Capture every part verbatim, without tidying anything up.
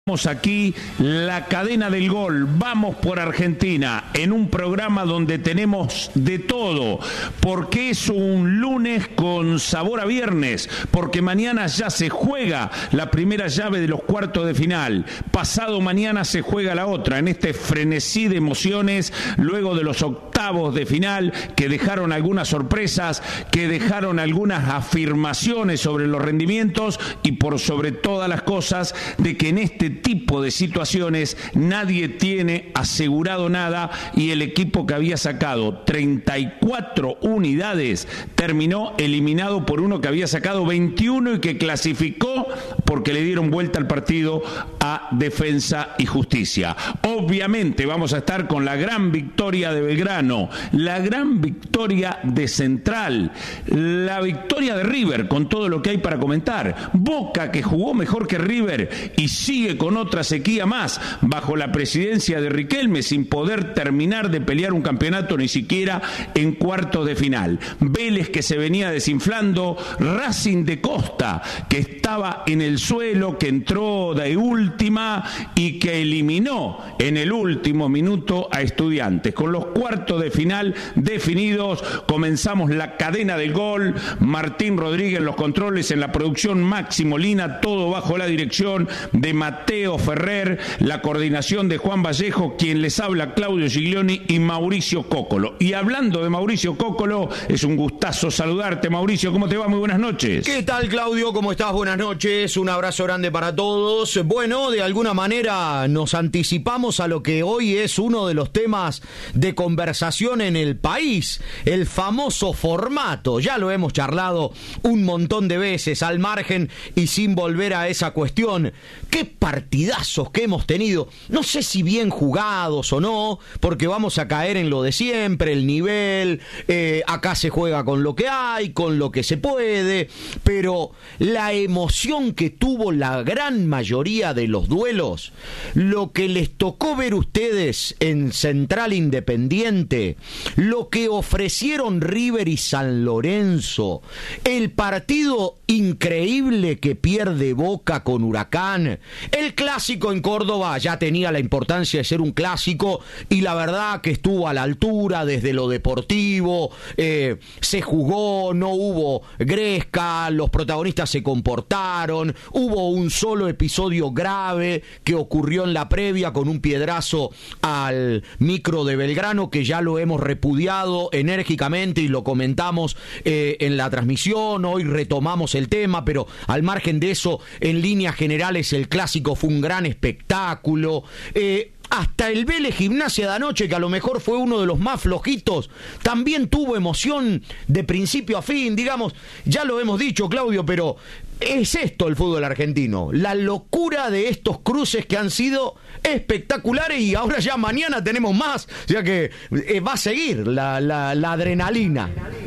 Aquí la cadena del gol, vamos por Argentina, en un programa donde tenemos de todo, porque es un lunes con sabor a viernes, porque mañana ya se juega la primera llave de los cuartos de final, pasado mañana se juega la otra, en este frenesí de emociones, luego de los octavos de final, que dejaron algunas sorpresas, que dejaron algunas afirmaciones sobre los rendimientos y por sobre todas las cosas, de que en este tipo de situaciones nadie tiene asegurado nada y el equipo que había sacado treinta y cuatro unidades terminó eliminado por uno que había sacado veintiuno y que clasificó porque le dieron vuelta al partido a Defensa y Justicia. Obviamente vamos a estar con la gran victoria de Belgrano, la gran victoria de Central, la victoria de River con todo lo que hay para comentar, Boca que jugó mejor que River y sigue con otra sequía más bajo la presidencia de Riquelme sin poder terminar de pelear un campeonato ni siquiera en cuartos de final. Vélez que se venía desinflando, Racing de Costa que estaba en el suelo, que entró de última y que eliminó en el último minuto a Estudiantes. Con los cuartos de final definidos, comenzamos la cadena del gol. Martín Rodríguez en los controles, en la producción Máximo Lina, todo bajo la dirección de Mateo Ferrer, la coordinación de Juan Vallejo, quien les habla Claudio Giglioni y Mauricio Cóccolo. Y hablando de Mauricio Cóccolo, es un gustazo saludarte, Mauricio. ¿Cómo te va? Muy buenas noches. ¿Qué tal, Claudio? ¿Cómo estás? Buenas noches. Un abrazo grande para todos. Bueno, de alguna manera nos anticipamos a lo que hoy es uno de los temas de conversación en el país, el famoso formato. Ya lo hemos charlado un montón de veces, al margen y sin volver a esa cuestión. ¿Qué partidazos que hemos tenido? No sé si bien jugados o no, porque vamos a caer en lo de siempre, el nivel, eh, acá se juega con lo que hay, con lo que se puede, pero la emoción que tuvo la gran mayoría de los duelos, lo que les tocó ver ustedes en Central Independiente, lo que ofrecieron River y San Lorenzo, el partido increíble que pierde Boca con Huracán, el clásico en Córdoba ya tenía la importancia de ser un clásico y la verdad que estuvo a la altura desde lo deportivo, eh, se jugó, no hubo gresca, los protagonistas se comportaron, hubo un solo episodio grave que ocurrió en la previa con un piedrazo al micro de Belgrano que ya lo hemos repudiado enérgicamente y lo comentamos eh, en la transmisión, hoy retomamos el tema, pero al margen de eso, en líneas generales el clásico fue un gran espectáculo. Eh, hasta el Vélez Gimnasia de anoche, que a lo mejor fue uno de los más flojitos, también tuvo emoción de principio a fin, digamos, ya lo hemos dicho, Claudio, pero es esto el fútbol argentino, la locura de estos cruces que han sido espectaculares y ahora ya mañana tenemos más, o sea que eh, va a seguir la, la, la adrenalina.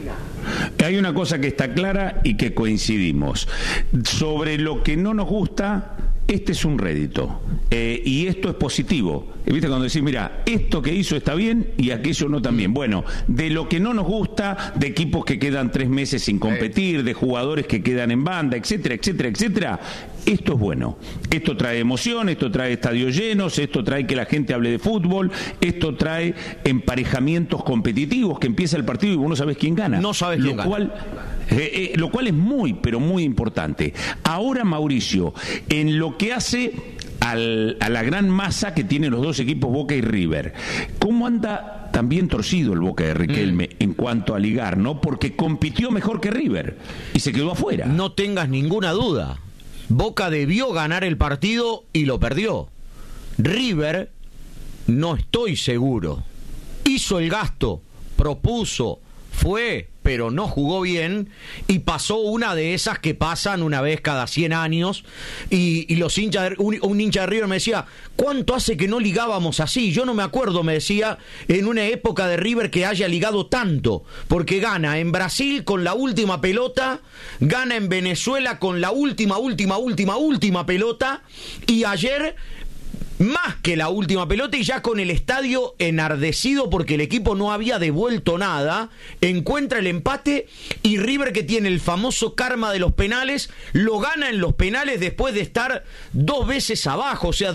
Hay una cosa que está clara y que coincidimos. Sobre lo que no nos gusta, este es un rédito. Eh, y esto es positivo. ¿Viste? Cuando decís, mira, esto que hizo está bien y aquello no tan bien. Bueno, de lo que no nos gusta, de equipos que quedan tres meses sin competir, de jugadores que quedan en banda, etcétera, etcétera, etcétera, esto es bueno. Esto trae emoción, esto trae estadios llenos, esto trae que la gente hable de fútbol, esto trae emparejamientos competitivos, que empieza el partido y vos no sabés quién gana. No sabés quién lo cual, gana. Eh, eh, lo cual es muy, pero muy importante. Ahora, Mauricio, en lo que hace al, a la gran masa que tienen los dos equipos Boca y River, ¿cómo anda también torcido el Boca de Riquelme mm. en cuanto a ligar, ¿no? Porque compitió mejor que River y se quedó afuera. No tengas ninguna duda. Boca debió ganar el partido y lo perdió. River, no estoy seguro. Hizo el gasto, propuso, fue, pero no jugó bien y pasó una de esas que pasan una vez cada cien años y, y los hinchas, un, un hincha de River me decía, ¿cuánto hace que no ligábamos así? Yo no me acuerdo, me decía, en una época de River que haya ligado tanto, porque gana en Brasil con la última pelota, gana en Venezuela con la última, última, última, última pelota y ayer más que la última pelota y ya con el estadio enardecido porque el equipo no había devuelto nada, encuentra el empate y River, que tiene el famoso karma de los penales, lo gana en los penales después de estar dos veces abajo. O sea,